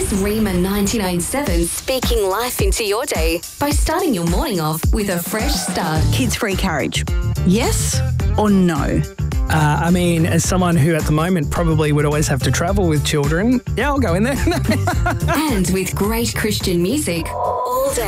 Here's Rima 99.7 speaking life into your day by starting your morning off with a fresh start. Kids-free carriage, yes or no? As someone who at the moment probably would always have to travel with children, yeah, I'll go in there. And with great Christian music all day.